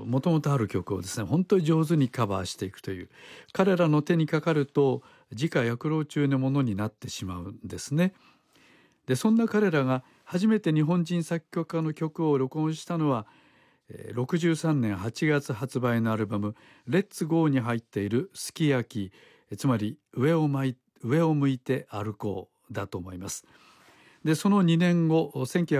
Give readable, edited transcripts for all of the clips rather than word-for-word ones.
もともとある曲をですね本当に上手にカバーしていくという、彼らの手にかかると自家薬蝋中のものになってしまうんですね。でそんな彼らが初めて日本人作曲家の曲を録音したのは63年8月発売のアルバム「レッツゴー」に入っている「すき焼き」、つまり上を向いて歩こうだと思います。でその2年後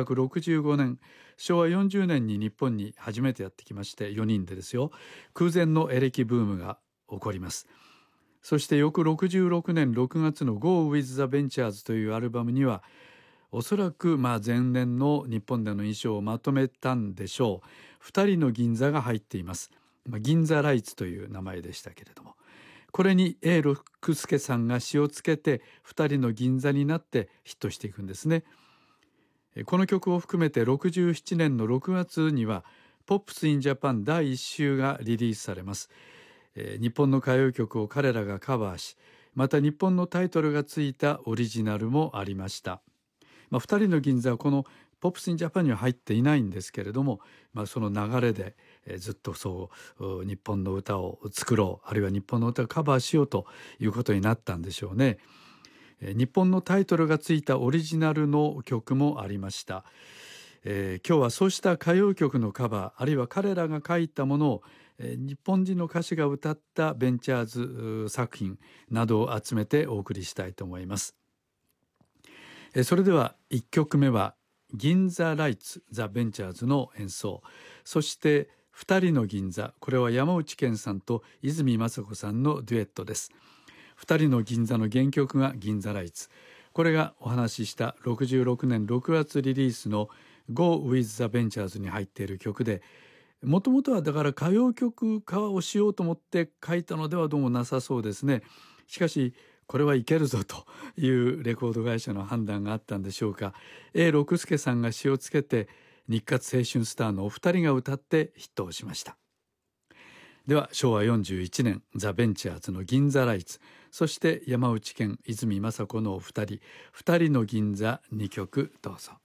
1965年昭和40年に日本に初めてやってきまして、4人でですよ、空前のエレキブームが起こります。そして翌66年6月の Go with the Ventures というアルバムには、おそらく前年の日本での印象をまとめたんでしょう、2人の銀座が入っています。銀座ライツという名前でしたけれども、これに A 六輔さんが詞をつけて2人の銀座になってヒットしていくんですね。この曲を含めて67年の6月にはポップスインジャパン第1集がリリースされます。日本の歌謡曲を彼らがカバーし、また日本のタイトルがついたオリジナルもありました。2人の銀座はこのポップスインジャパンには入っていないんですけれども、その流れでずっとそう日本の歌を作ろう、あるいは日本の歌をカバーしようということになったんでしょうね。日本のタイトルがついたオリジナルの曲もありました。今日はそうした歌謡曲のカバー、あるいは彼らが書いたものを日本人の歌手が歌ったベンチャーズ作品などを集めてお送りしたいと思います。それでは1曲目は銀座ライツザ・ベンチャーズの演奏、そして2人の銀座、これは山内健さんと泉雅子さんのデュエットです。2人の銀座の原曲が銀座ライツ、これがお話しした66年6月リリースの Go with the Ventures に入っている曲で、もともとはだから歌謡曲化をしようと思って書いたのではどうもなさそうですね。しかしこれはいけるぞというレコード会社の判断があったんでしょうか。 A 六輔さんが詞をつけて日活青春スターのお二人が歌ってヒットをしました。では昭和41年ザ・ベンチャーズの銀座ライツ、そして山内健泉雅子のお二人の銀座2曲どうぞ。